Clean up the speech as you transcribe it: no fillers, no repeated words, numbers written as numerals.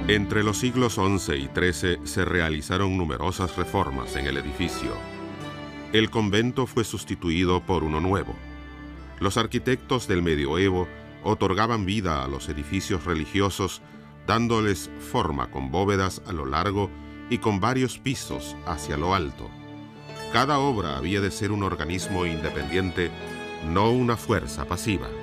Entre los siglos XI y XIII se realizaron numerosas reformas en el edificio. El convento fue sustituido por uno nuevo. Los arquitectos del medioevo otorgaban vida a los edificios religiosos, dándoles forma con bóvedas a lo largo y con varios pisos hacia lo alto. Cada obra había de ser un organismo independiente, no una fuerza pasiva.